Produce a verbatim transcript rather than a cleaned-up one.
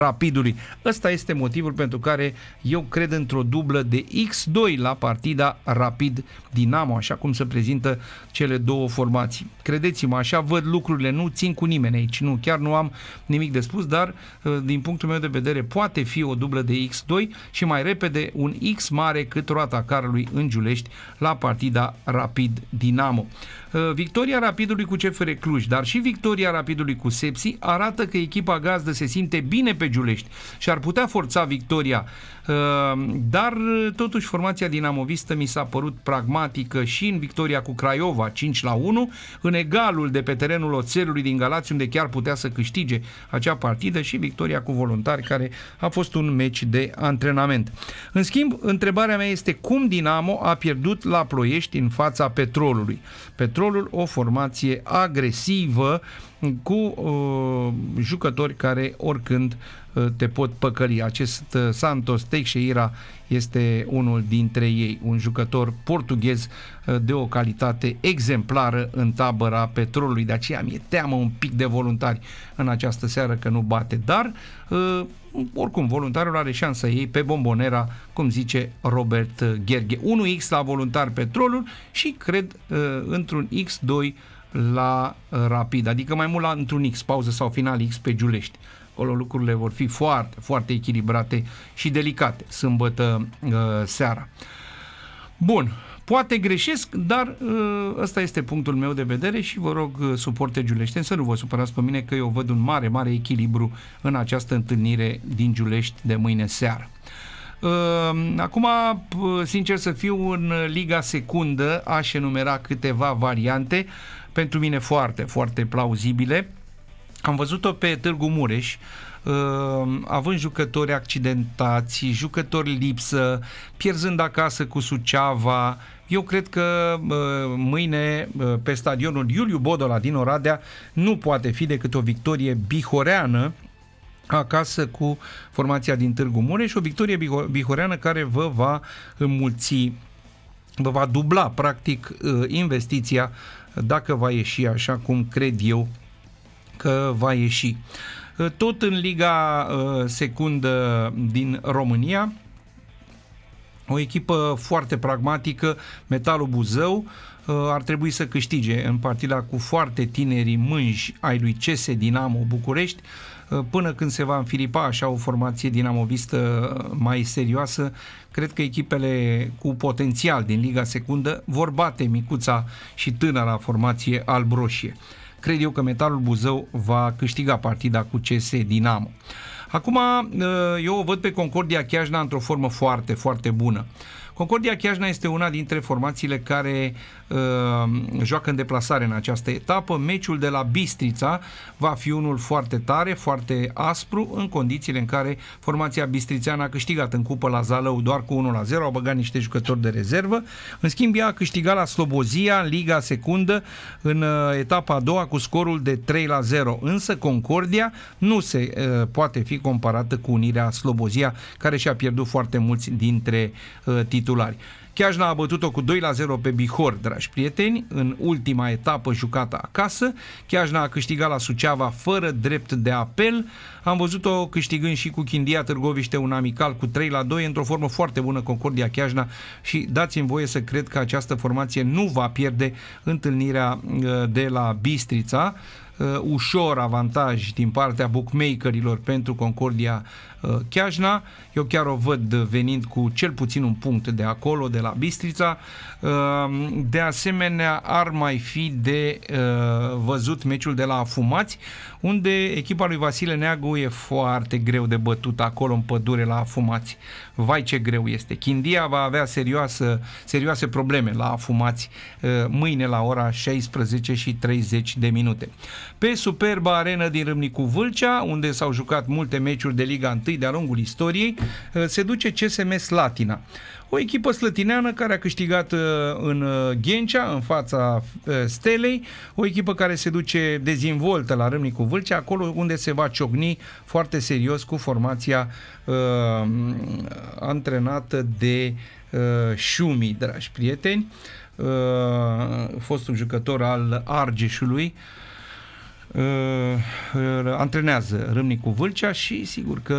Rapidului. Ăsta este motivul pentru care eu cred într-o dublă de X doi la partida Rapid Dinamo, așa cum se prezintă cele două formații. Credeți-mă, așa văd lucrurile, nu țin cu nimeni aici, nu, chiar nu am nimic de spus, dar din punctul meu de vedere poate fi o dublă de X doi și mai repede un X mare cât roata carului în Giulești la partida Rapid Dinamo. Victoria Rapidului cu C F R Cluj, dar și victoria Rapidului cu Sepsi arată că echipa gazdă se simte bine pe Giulești și ar putea forța victoria, dar totuși formația dinamovistă mi s-a părut pragmatică și în victoria cu Craiova cinci la unu, în egalul de pe terenul Oțelului din Galați, unde chiar putea să câștige acea partidă, și victoria cu Voluntari, care a fost un meci de antrenament. În schimb, întrebarea mea este cum Dinamo a pierdut la Ploiești în fața Petrolului. Petrolul, o formație agresivă cu uh, jucători care oricând uh, te pot păcăli. Acest uh, Santos Teixeira este unul dintre ei, un jucător portughez uh, de o calitate exemplară în tabăra Petrolului. De aceea mi-e teamă un pic de Voluntari în această seară că nu bate, dar uh, oricum Voluntarul are șansa ei pe bombonera, cum zice Robert Gherghe. unu X la Voluntari Petrolul și cred uh, într-un X doi la Rapid, adică mai mult la într-un X, pauză sau final X pe Giulești. Acolo lucrurile vor fi foarte, foarte echilibrate și delicate sâmbătă uh, seara. Bun, poate greșesc, dar uh, ăsta este punctul meu de vedere și vă rog, uh, suporte giuleșteni, să nu vă supărați pe mine că eu văd un mare, mare echilibru în această întâlnire din Giulești de mâine seară. Uh, acum, sincer să fiu, în Liga Secundă aș enumera câteva variante pentru mine foarte, foarte plauzibile. Am văzut-o pe Târgu Mureș, uh, având jucători accidentați, jucători lipsă, pierzând acasă cu Suceava. Eu cred că uh, mâine uh, pe stadionul Iuliu Bodola din Oradea nu poate fi decât o victorie bihoreană acasă cu formația din Târgu Mureș, o victorie bihoreană care vă va înmulți, vă va dubla practic investiția dacă va ieși așa cum cred eu că va ieși. Tot în Liga Secundă din România, o echipă foarte pragmatică, Metalul Buzău, ar trebui să câștige în partida cu foarte tinerii mânji ai lui C S Dinamo București, până când se va înfiripa așa o formație dinamovistă mai serioasă. Cred că echipele cu potențial din Liga Secundă vor bate micuța și tânăra formație albroșie. Cred eu că Metalul Buzău va câștiga partida cu C S Dinamo. Acum, eu o văd pe Concordia Chiajna într-o formă foarte, foarte bună. Concordia Chiajna este una dintre formațiile care uh, joacă în deplasare în această etapă. Meciul de la Bistrița va fi unul foarte tare, foarte aspru, în condițiile în care formația bistrițeană a câștigat în cupă la Zalău doar cu unu la zero, au băgat niște jucători de rezervă. În schimb, ea a câștigat la Slobozia în Liga Secundă în uh, etapa a doua cu scorul de trei la zero. Însă Concordia nu se uh, poate fi comparată cu Unirea Slobozia, care și-a pierdut foarte mulți dintre uh, titulari. Chiajna a bătut-o cu doi la zero pe Bihor, dragi prieteni, în ultima etapă jucată acasă. Chiajna a câștigat la Suceava fără drept de apel. Am văzut-o câștigând și cu Chindia Târgoviște un amical cu trei la doi, într-o formă foarte bună Concordia Chiajna, și dați-mi voie să cred că această formație nu va pierde întâlnirea de la Bistrița. Ușor avantaj din partea bookmakerilor pentru Concordia Chiajna. Eu chiar o văd venind cu cel puțin un punct de acolo, de la Bistrița. De asemenea, ar mai fi de văzut meciul de la Afumați, unde echipa lui Vasile Neagu e foarte greu de bătut acolo în pădure la Afumați. Vai ce greu este. Chindia va avea serioasă, serioase probleme la Afumați mâine la ora șaisprezece și treizeci de minute. Pe superba arenă din Râmnicu Vâlcea, unde s-au jucat multe meciuri de Liga unu de-a lungul istoriei, se duce C S M Slatina. O echipă slătineană care a câștigat în Ghencea, în fața Stelei, o echipă care se duce dezvoltă la Râmnicu Vâlcea, acolo unde se va ciocni foarte serios cu formația uh, antrenată de uh, Șumi, dragi prieteni, uh, fostul jucător al Argeșului, uh, antrenează Râmnicu Vâlcea și sigur că